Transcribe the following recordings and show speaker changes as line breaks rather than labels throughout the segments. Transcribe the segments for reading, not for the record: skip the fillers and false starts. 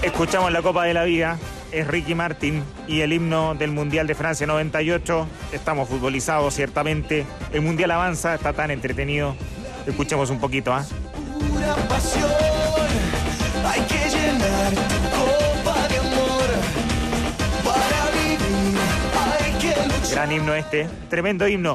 Escuchamos la Copa de la Vida, es Ricky Martin y el himno del Mundial de Francia 98. Estamos futbolizados, ciertamente. El Mundial avanza, está tan entretenido. Escuchemos un poquito, ¿ah?
Una pasión, hay que llenar tu copa de amor. Para vivir, hay que luchar.
Gran himno este, tremendo himno.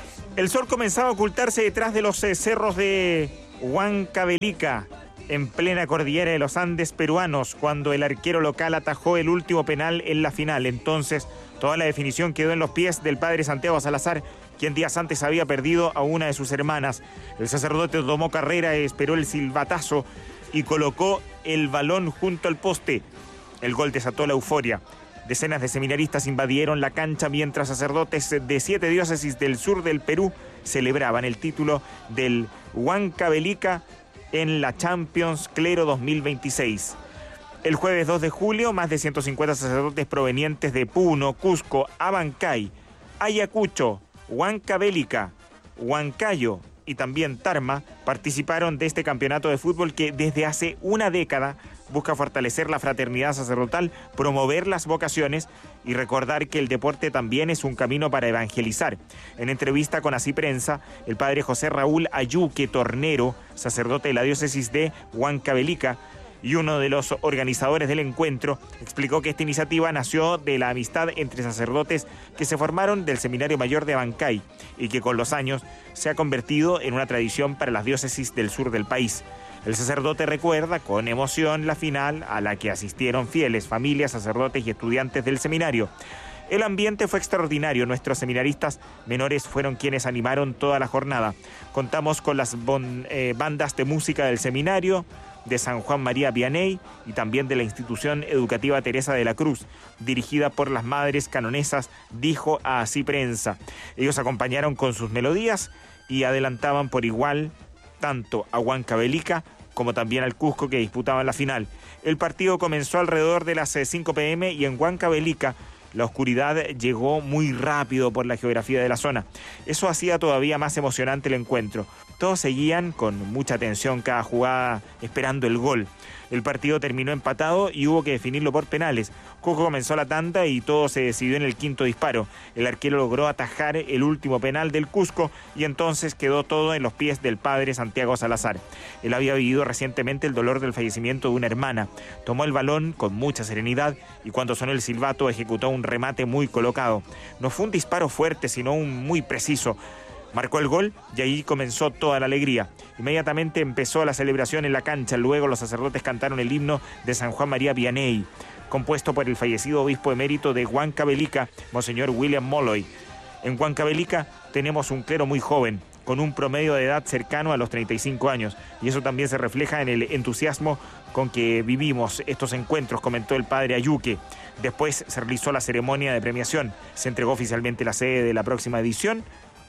El sol comenzaba a ocultarse detrás de los cerros de Huancavelica, en plena cordillera de los Andes peruanos, cuando el arquero local atajó el último penal en la final. Entonces, toda la definición quedó en los pies del padre Santiago Salazar, quien días antes había perdido a una de sus hermanas. El sacerdote tomó carrera, esperó el silbatazo y colocó el balón junto al poste. El gol desató la euforia. Decenas de seminaristas invadieron la cancha mientras sacerdotes de 7 diócesis del sur del Perú celebraban el título del Huancavelica en la Champions Clero 2026. El jueves 2 de julio, más de 150 sacerdotes provenientes de Puno, Cusco, Abancay, Ayacucho, Huancavelica, Huancayo y también Tarma participaron de este campeonato de fútbol que desde hace una década busca fortalecer la fraternidad sacerdotal, promover las vocaciones y recordar que el deporte también es un camino para evangelizar. En entrevista con Así Prensa, el padre José Raúl Ayuque Tornero, sacerdote de la diócesis de Huancavelica y uno de los organizadores del encuentro, explicó que esta iniciativa nació de la amistad entre sacerdotes que se formaron del Seminario Mayor de Abancay y que con los años se ha convertido en una tradición para las diócesis del sur del país. El sacerdote recuerda con emoción la final a la que asistieron fieles, familias, sacerdotes y estudiantes del seminario. El ambiente fue extraordinario. Nuestros seminaristas menores fueron quienes animaron toda la jornada. Contamos con las bandas de música del seminario, de San Juan María Vianney y también de la institución educativa Teresa de la Cruz, dirigida por las madres canonesas, dijo a Así Prensa. Ellos acompañaron con sus melodías y adelantaban por igual tanto a Huancavelica como también al Cusco, que disputaban la final. El partido comenzó alrededor de las 5 p.m. y en Huancavelica la oscuridad llegó muy rápido por la geografía de la zona. Eso hacía todavía más emocionante el encuentro. Todos seguían con mucha atención cada jugada esperando el gol. El partido terminó empatado y hubo que definirlo por penales. Cusco comenzó la tanda y todo se decidió en el quinto disparo. El arquero logró atajar el último penal del Cusco y entonces quedó todo en los pies del padre Santiago Salazar. Él había vivido recientemente el dolor del fallecimiento de una hermana. Tomó el balón con mucha serenidad y cuando sonó el silbato ejecutó un remate muy colocado. No fue un disparo fuerte, sino un muy preciso. Marcó el gol y ahí comenzó toda la alegría. Inmediatamente empezó la celebración en la cancha. Luego los sacerdotes cantaron el himno de San Juan María Vianney, compuesto por el fallecido obispo emérito de Huancavelica, Monseñor William Molloy. En Huancavelica tenemos un clero muy joven, con un promedio de edad cercano a los 35 años. Y eso también se refleja en el entusiasmo con que vivimos estos encuentros, comentó el padre Ayuque. Después se realizó la ceremonia de premiación. Se entregó oficialmente la sede de la próxima edición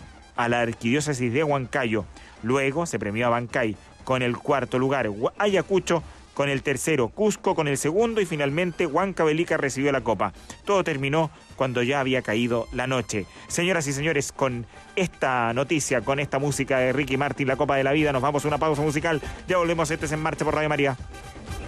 a la arquidiócesis de Huancayo. Luego se premió a Abancay con el cuarto lugar, Ayacucho con el tercero, Cusco con el segundo y finalmente Huancavelica recibió la copa. Todo terminó cuando ya había caído la noche. Señoras y señores, con esta noticia, con esta música de Ricky Martin, la Copa de la Vida, nos vamos a una pausa musical. Ya volvemos, este es En Marcha por Radio María.